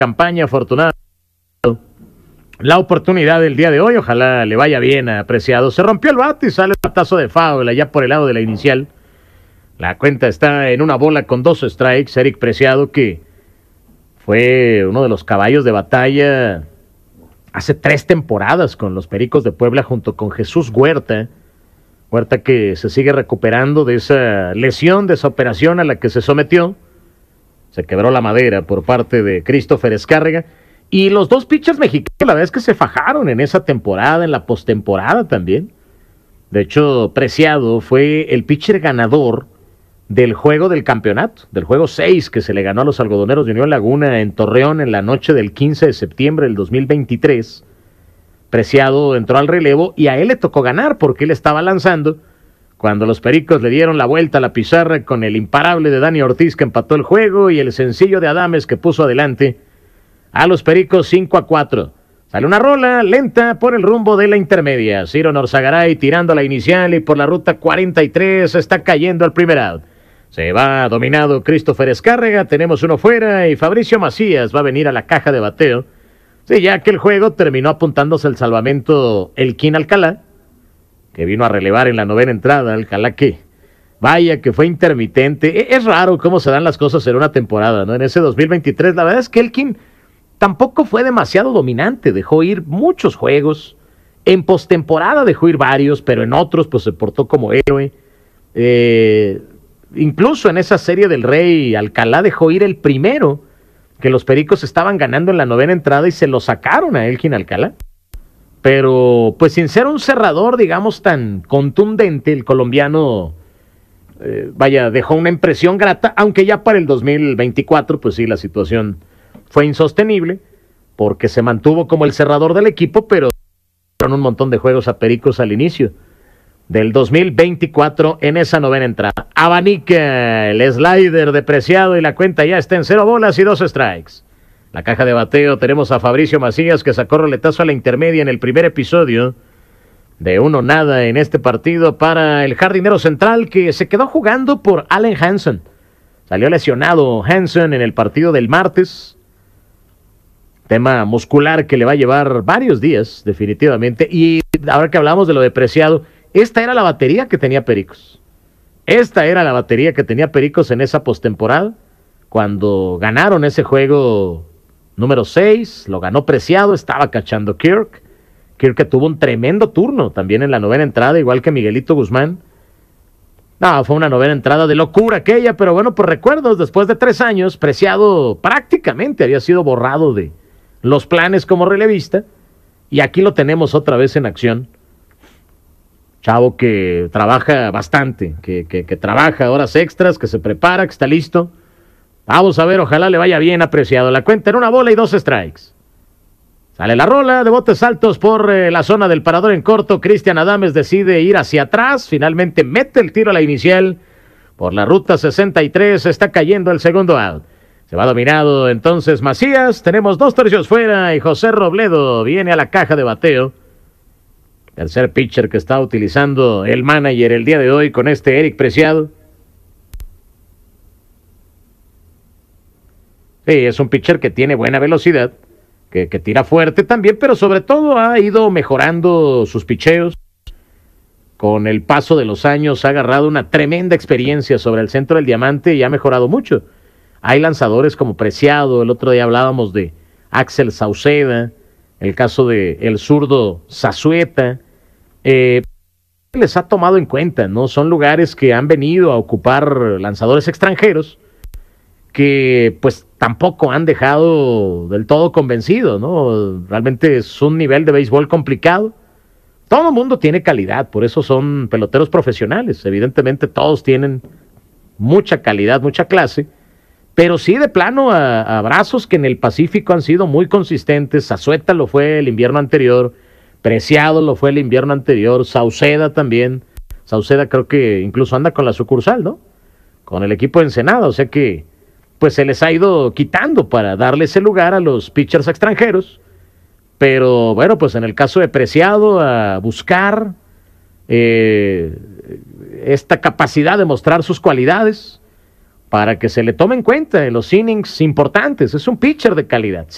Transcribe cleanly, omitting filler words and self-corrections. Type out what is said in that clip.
campaña afortunada. La oportunidad del día de hoy, ojalá le vaya bien a Preciado. Se rompió el bate y sale el batazo de foul allá por el lado de la inicial. La cuenta está en una bola con 2 strikes. Eric Preciado, que fue uno de los caballos de batalla hace 3 temporadas con los Pericos de Puebla junto con Jesús Huerta. Huerta que se sigue recuperando de esa lesión, de esa operación a la que se sometió. Se quebró la madera por parte de Christopher Escárrega. Y los 2 pitchers mexicanos, la verdad es que se fajaron en esa temporada, en la postemporada también. De hecho, Preciado fue el pitcher ganador del juego del campeonato, del juego 6 que se le ganó a los Algodoneros de Unión Laguna en Torreón en la noche del 15 de septiembre del 2023. Preciado entró al relevo y a él le tocó ganar porque él estaba lanzando cuando los Pericos le dieron la vuelta a la pizarra con el imparable de Dani Ortiz que empató el juego y el sencillo de Adames que puso adelante a los Pericos 5-4. Sale una rola lenta por el rumbo de la intermedia. Ciro Norzagaray tirando la inicial y por la ruta 43 está cayendo al primer out. Se va dominado Christopher Escárrega, tenemos uno fuera y Fabricio Macías va a venir a la caja de bateo. Sí, ya que el juego terminó apuntándose el salvamento Elkin Alcalá, que vino a relevar en la 9ª entrada. Alcalá que, vaya que fue intermitente. Es raro cómo se dan las cosas en una temporada, ¿no? En ese 2023, la verdad es que Elkin tampoco fue demasiado dominante, dejó ir muchos juegos. En postemporada dejó ir varios, pero en otros pues se portó como héroe. Incluso en esa serie del Rey, Alcalá dejó ir el primero, que los Pericos estaban ganando en la 9ª entrada y se lo sacaron a Elkin Alcalá. Pero pues sin ser un cerrador, digamos, tan contundente, el colombiano, dejó una impresión grata, aunque ya para el 2024, pues sí, la situación fue insostenible, porque se mantuvo como el cerrador del equipo, pero fueron un montón de juegos a Pericos al inicio del 2024 en esa 9ª entrada. Abanica el slider de Preciado y la cuenta ya está en 0 bolas y 2 strikes. La caja de bateo tenemos a Fabricio Macías que sacó roletazo a la intermedia en el primer episodio de 1-0 en este partido para el jardinero central que se quedó jugando por Allen Hansen. Salió lesionado Hansen en el partido del martes. Tema muscular que le va a llevar varios días, definitivamente. Y ahora que hablamos de lo de Preciado, esta era la batería que tenía Pericos. Esta era la batería que tenía Pericos en esa postemporada. Cuando ganaron ese juego número 6, lo ganó Preciado, estaba cachando Kirk. Kirk que tuvo un tremendo turno también en la 9ª entrada, igual que Miguelito Guzmán. No, fue una 9ª entrada de locura aquella, pero bueno, por recuerdos, después de 3 años, Preciado prácticamente había sido borrado de los planes como relevista, y aquí lo tenemos otra vez en acción. Chavo que trabaja bastante, que trabaja horas extras, que se prepara, que está listo. Vamos a ver, ojalá le vaya bien a Preciado. La cuenta en 1 bola y 2 strikes. Sale la rola de botes altos por la zona del parador en corto. Cristian Adames decide ir hacia atrás, finalmente mete el tiro a la inicial. Por la ruta 63 está cayendo el segundo out. Se va dominado entonces Macías, tenemos 2 tercios fuera y José Robledo viene a la caja de bateo. Tercer pitcher que está utilizando el manager el día de hoy con este Eric Preciado. Sí, es un pitcher que tiene buena velocidad, que tira fuerte también, pero sobre todo ha ido mejorando sus picheos. Con el paso de los años ha agarrado una tremenda experiencia sobre el centro del diamante y ha mejorado mucho. Hay lanzadores como Preciado, el otro día hablábamos de Axel Sauceda, el caso de el zurdo Zazueta, les ha tomado en cuenta, ¿no? Son lugares que han venido a ocupar lanzadores extranjeros que pues tampoco han dejado del todo convencido, ¿no? Realmente es un nivel de béisbol complicado. Todo el mundo tiene calidad, por eso son peloteros profesionales. Evidentemente todos tienen mucha calidad, mucha clase, pero sí de plano a brazos que en el Pacífico han sido muy consistentes. Zazueta lo fue el invierno anterior, Preciado lo fue el invierno anterior, Sauceda también. Sauceda creo que incluso anda con la sucursal, ¿no? Con el equipo de Ensenada, o sea que pues se les ha ido quitando para darle ese lugar a los pitchers extranjeros. Pero bueno, pues en el caso de Preciado, a buscar esta capacidad de mostrar sus cualidades para que se le tome en cuenta en los innings importantes. Es un pitcher de calidad.